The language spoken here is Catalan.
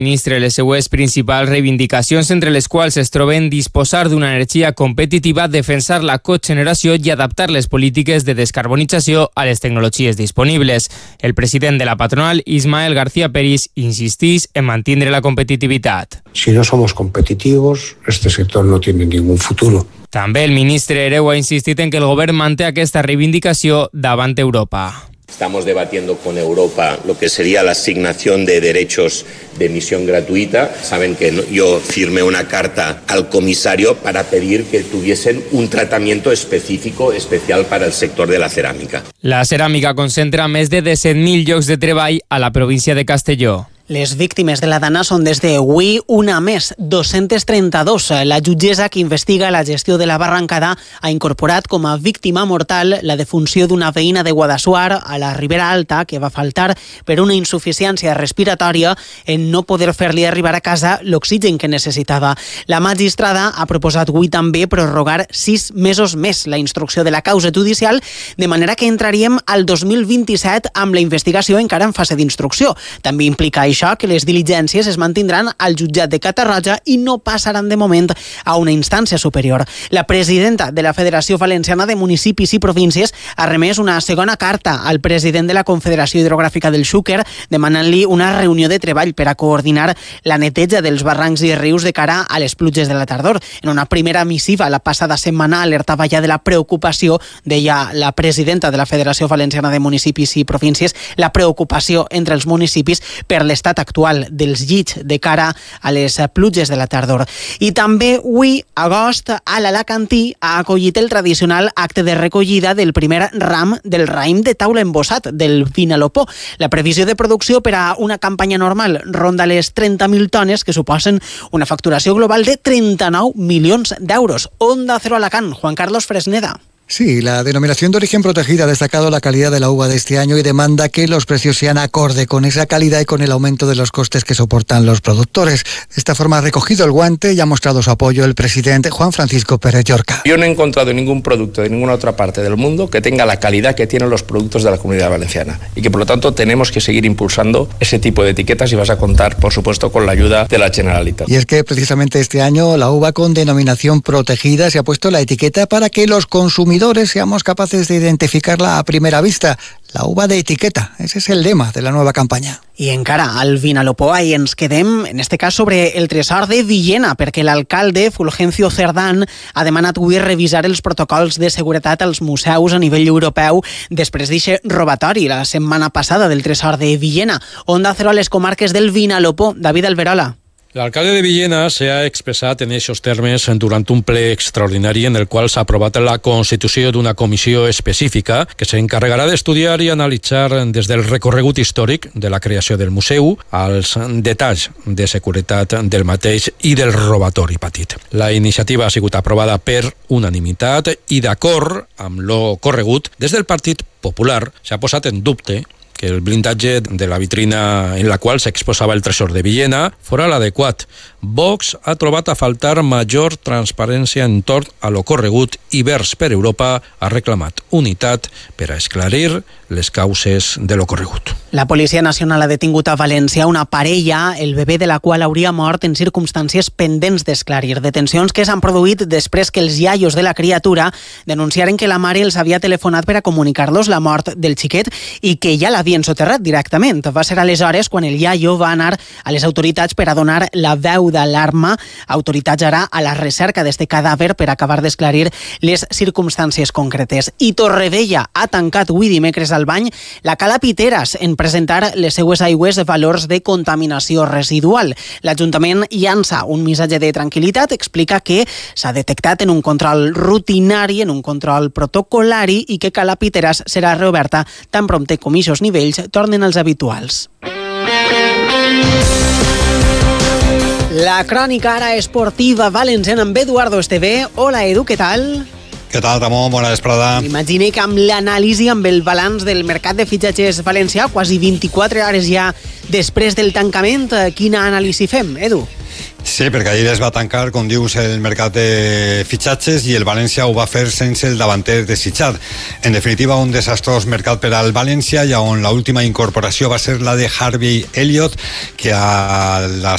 Ministre les seues principals reivindicacions, entre les quals es troben disposar d'una energia competitiva, defensar la cogeneració i adaptar les polítiques de descarbonització a les tecnologies disponibles. El president de la patronal, Ismael García Peris, insistís en mantindre la competitivitat. Si no somos competitivos, este sector no tiene ningún futuro. També el ministre Hereu ha insistit en que el govern manté aquesta reivindicació davant Europa. Estamos debatiendo con Europa lo que sería la asignación de derechos de emisión gratuita. Saben que yo firmé una carta al comisario para pedir que tuviesen un tratamiento específico, especial para el sector de la cerámica. La ceràmica concentra més de 17.000 llocs de treball a la província de Castelló. Les víctimes de la Dana són des d'avui una més, 232. La jutgessa que investiga la gestió de la barrancada ha incorporat com a víctima mortal la defunció d'una veïna de Guadassuar a la Ribera Alta que va faltar per una insuficiència respiratòria en no poder fer-li arribar a casa l'oxigen que necessitava. La magistrada ha proposat avui també prorrogar 6 mesos més la instrucció de la causa judicial, de manera que entraríem al 2027 amb la investigació encara en fase d'instrucció. També implica això que les diligències es mantindran al jutjat de Catarroja i no passaran de moment a una instància superior. La presidenta de la Federació Valenciana de Municipis i Províncies ha remès una segona carta al president de la Confederació Hidrogràfica del Xúquer demanant-li una reunió de treball per a coordinar la neteja dels barrancs i rius de cara a les pluges de la tardor. En una primera missiva la passada setmana alertava ja de la preocupació, deia la presidenta de la Federació Valenciana de Municipis i Províncies, la preocupació entre els municipis per l'estat actual dels llits de cara a les pluges de la tardor. I també avui, agost, a l'Alacantí ha acollit el tradicional acte de recollida del primer ram del raïm de taula embossat del Vinalopó. La previsió de producció per a una campanya normal ronda les 30.000 tones, que suposen una facturació global de 39 milions d'euros. Onda Cero Alacant, Juan Carlos Fresneda. Sí, la denominación de origen protegida ha destacado la calidad de la uva de este año y demanda que los precios sean acorde con esa calidad y con el aumento de los costes que soportan los productores. De esta forma ha recogido el guante y ha mostrado su apoyo el presidente Juan Francisco Pérez Llorca. Yo no he encontrado ningún producto de ninguna otra parte del mundo que tenga la calidad que tienen los productos de la Comunidad Valenciana y que por lo tanto tenemos que seguir impulsando ese tipo de etiquetas y vas a contar, por supuesto, con la ayuda de la Generalitat. Y es que precisamente este año la uva con denominación protegida se ha puesto la etiqueta para que los consumidores seamos capaces de identificarla a primera vista. La uva de etiqueta, ese es el lema de la nueva campaña. I encara al Vinalopó i ens quedem, en este cas, sobre el tresor de Villena, perquè l'alcalde Fulgencio Cerdán ha demanat avui revisar els protocols de seguretat als museus a nivell europeu després d'aquest robatori la setmana passada del tresor de Villena. Onda Cero a les comarques del Vinalopó. David Alberola. El alcalde de Villena se ha expressat en aquests termes durant un ple extraordinari en el qual s'ha aprovat la constitució d'una comissió específica que s'encarregarà d'estudiar i analitzar des del recorregut històric de la creació del museu als detalls de seguretat del mateix i del robatori patit. La iniciativa ha sigut aprovada per unanimitat i d'acord amb lo corregut, des del Partit Popular s'ha posat en dubte que el blindatge de la vitrina en la qual s'exposava el tresor de Villena fora l'adequat. Vox ha trobat a faltar major transparència entorn a lo corregut i Verds per Europa ha reclamat unitat per a esclarir les causes de lo corregut. La Policia Nacional ha detingut a València una parella, el bebè de la qual hauria mort en circumstàncies pendents d'esclarir. Detencions que s'han produït després que els iaios de la criatura denunciaren que la mare els havia telefonat per a comunicar-los la mort del xiquet i que ja l'havien soterrat directament. Va ser aleshores quan el iaio va anar a les autoritats per a donar la veu d'alarma. Autoritats ara a la recerca d'este cadàver per acabar d'esclarir les circumstàncies concretes. I Torrevella ha tancat avui dimecres al bany la cala Piteras en presentar les seues aigües valors de contaminació residual. L'Ajuntament llança un missatge de tranquil·litat, explica que s'ha detectat en un control rutinari, en un control protocolari i que cala Piteras serà reoberta tan prompte com ixos nivells tornen als habituals. La crònica ara esportiva valenciana amb Eduardo Esteve. Hola, Edu, què tal? Què tal, Ramon? Bona vesprada. M'imagino que amb l'anàlisi, amb el balanç del mercat de fitxatges valencià, quasi 24 hores ja després del tancament, quina anàlisi fem, Edu? Sí, perquè ahir es va tancar, com dius, el mercat de fitxatges i el València ho va fer sense el davanter desitjat. En definitiva, un desastrós mercat per al València, i on l'última incorporació va ser la de Harvey Elliott, que a la